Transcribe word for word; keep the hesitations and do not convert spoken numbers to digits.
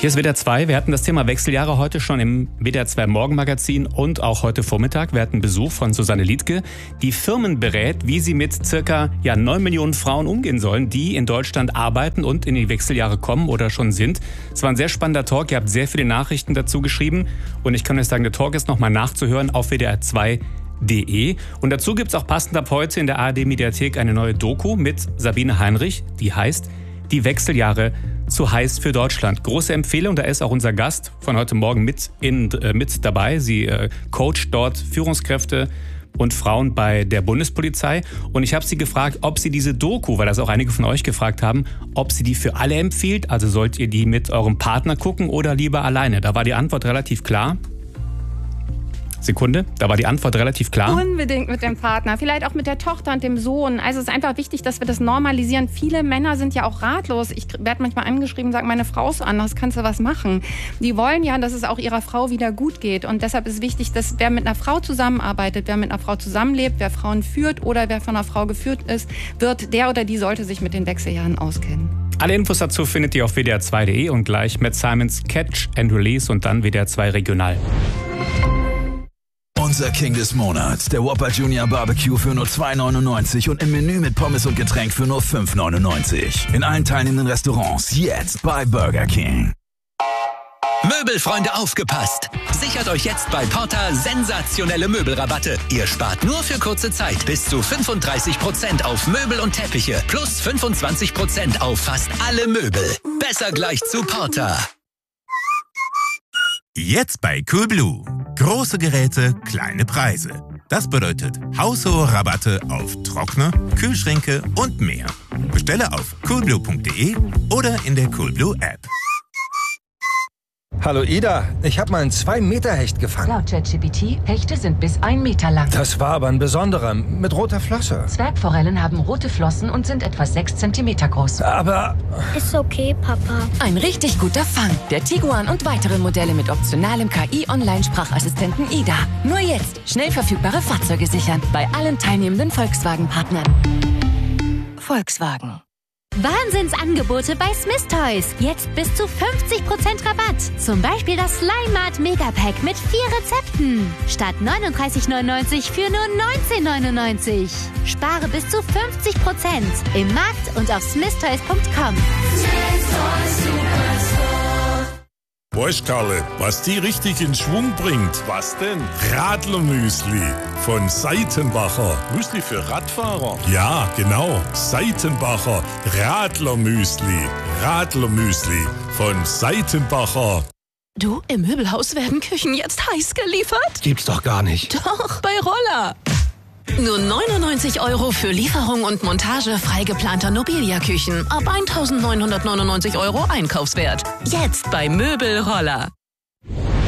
Hier ist W D R zwei. Wir hatten das Thema Wechseljahre heute schon im W D R zwei Morgenmagazin und auch heute Vormittag. Wir hatten Besuch von Susanne Liedtke, die Firmen berät, wie sie mit circa ja, neun Millionen Frauen umgehen sollen, die in Deutschland arbeiten und in die Wechseljahre kommen oder schon sind. Es war ein sehr spannender Talk. Ihr habt sehr viele Nachrichten dazu geschrieben. Und ich kann euch sagen, der Talk ist nochmal nachzuhören auf W D R zwei punkt de. Und dazu gibt es auch passend ab heute in der A R D-Mediathek eine neue Doku mit Sabine Heinrich, die heißt Die Wechseljahre zu heiß für Deutschland. Große Empfehlung, da ist auch unser Gast von heute Morgen mit, in, äh, mit dabei. Sie äh, coacht dort Führungskräfte und Frauen bei der Bundespolizei. Und ich habe sie gefragt, ob sie diese Doku, weil das auch einige von euch gefragt haben, ob sie die für alle empfiehlt. Also sollt ihr die mit eurem Partner gucken oder lieber alleine? Da war die Antwort relativ klar. Sekunde, da war die Antwort relativ klar. Unbedingt mit dem Partner, vielleicht auch mit der Tochter und dem Sohn. Also es ist einfach wichtig, dass wir das normalisieren. Viele Männer sind ja auch ratlos. Ich werde manchmal angeschrieben und sage, meine Frau ist so anders, kannst du was machen? Die wollen ja, dass es auch ihrer Frau wieder gut geht. Und deshalb ist wichtig, dass wer mit einer Frau zusammenarbeitet, wer mit einer Frau zusammenlebt, wer Frauen führt oder wer von einer Frau geführt ist, wird, der oder die sollte sich mit den Wechseljahren auskennen. Alle Infos dazu findet ihr auf W D R zwei punkt de und gleich Matt Simons Catch and Release und dann W D R zwei Regional. Unser King des Monats, der Whopper Junior Barbecue für nur zwei neunundneunzig und im Menü mit Pommes und Getränk für nur fünf neunundneunzig. In allen teilnehmenden Restaurants jetzt bei Burger King. Möbelfreunde, aufgepasst! Sichert euch jetzt bei Porta sensationelle Möbelrabatte. Ihr spart nur für kurze Zeit bis zu fünfunddreißig Prozent auf Möbel und Teppiche plus fünfundzwanzig Prozent auf fast alle Möbel. Besser gleich zu Porta. Jetzt bei Coolblue. Große Geräte, kleine Preise. Das bedeutet haushohe Rabatte auf Trockner, Kühlschränke und mehr. Bestelle auf coolblue punkt de oder in der Coolblue App. Hallo Ida, ich habe mal einen zwei Meter Hecht gefangen. Laut ChatGPT, Hechte sind bis ein Meter lang. Das war aber ein besonderer, mit roter Flosse. Zwergforellen haben rote Flossen und sind etwa sechs Zentimeter groß. Aber... Ist okay, Papa. Ein richtig guter Fang. Der Tiguan und weitere Modelle mit optionalem K I-Online-Sprachassistenten Ida. Nur jetzt schnell verfügbare Fahrzeuge sichern. Bei allen teilnehmenden Volkswagen-Partnern. Volkswagen. Wahnsinnsangebote bei Smith Toys. Jetzt bis zu fünfzig Prozent Rabatt. Zum Beispiel das Slime-Mart Megapack mit vier Rezepten. Statt neununddreißig neunundneunzig für nur neunzehn neunundneunzig. Spare bis zu fünfzig Prozent im Markt und auf smith toys punkt com. Weißt Karle, was die richtig in Schwung bringt? Was denn? Radlermüsli von Seitenbacher. Müsli für Radfahrer? Ja, genau. Seitenbacher Radlermüsli. Radlermüsli von Seitenbacher. Du, im Möbelhaus werden Küchen jetzt heiß geliefert? Gibt's doch gar nicht. Doch, bei Roller. Nur neunundneunzig Euro für Lieferung und Montage frei geplanter Nobilia-Küchen ab eintausendneunhundertneunundneunzig Euro Einkaufswert. Jetzt bei Möbelroller.